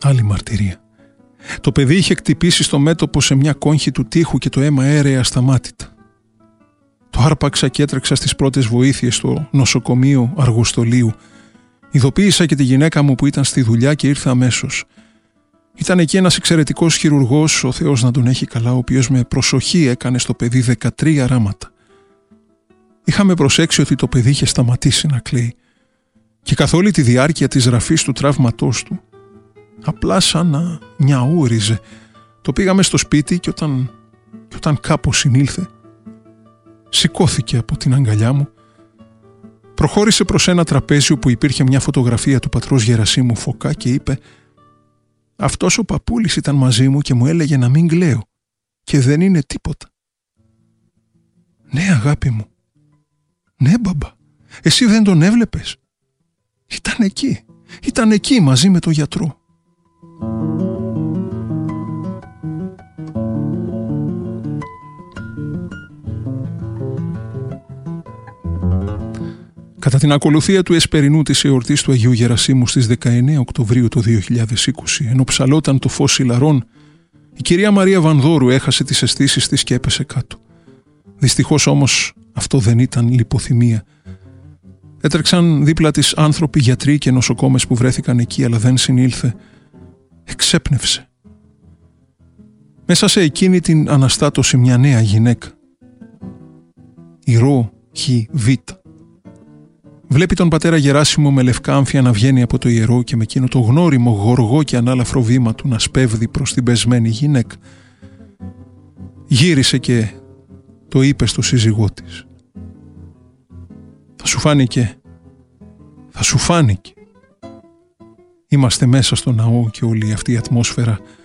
Άλλη μαρτυρία. Το παιδί είχε χτυπήσει στο μέτωπο σε μια κόγχη του τοίχου και το αίμα έρεε ασταμάτητα. Το άρπαξα και έτρεξα στις πρώτες βοήθειες στο νοσοκομείο Αργοστολίου. Ειδοποίησα και τη γυναίκα μου που ήταν στη δουλειά και ήρθε αμέσως. Ήταν εκεί ένας εξαιρετικός χειρουργός, ο Θεός να τον έχει καλά, ο οποίος με προσοχή έκανε στο παιδί 13 ράματα. Είχαμε προσέξει ότι το παιδί είχε σταματήσει να κλαίει και καθ' όλη τη διάρκεια της ραφής του τραύματός του, απλά σαν να νιαούριζε. Το πήγαμε στο σπίτι και όταν κάπως συνήλθε, σηκώθηκε από την αγκαλιά μου, προχώρησε προς ένα τραπέζι όπου υπήρχε μια φωτογραφία του πατρός Γερασίμου Φωκά και είπε: «Αυτός ο παππούλης ήταν μαζί μου και μου έλεγε να μην κλαίω και δεν είναι τίποτα». «Ναι, αγάπη μου. Ναι, μπαμπά. Εσύ δεν τον έβλεπες?» Ήταν εκεί μαζί με τον γιατρό». Κατά την ακολουθία του εσπερινού της εορτής του Αγίου Γερασίμου στις 19 Οκτωβρίου του 2020, ενώ ψαλόταν το φως ηλαρών, η κυρία Μαρία Βανδόρου έχασε τις αισθήσεις της και έπεσε κάτω. Δυστυχώς όμως αυτό δεν ήταν λιποθυμία. Έτρεξαν δίπλα της άνθρωποι, γιατροί και νοσοκόμες που βρέθηκαν εκεί, αλλά δεν συνήλθε. Εξέπνευσε. Μέσα σε εκείνη την αναστάτωση μια νέα γυναίκα. Η Ρο Χι Βίτα. Βλέπει τον πατέρα Γεράσιμο με λευκά άμφια να βγαίνει από το ιερό και με εκείνο το γνώριμο, γοργό και ανάλαφρο βήμα του να σπέβδει προς την πεσμένη γυναίκα. Γύρισε και το είπε στο σύζυγό της: Θα σου φάνηκε. Είμαστε μέσα στο ναό και όλη αυτή η ατμόσφαιρα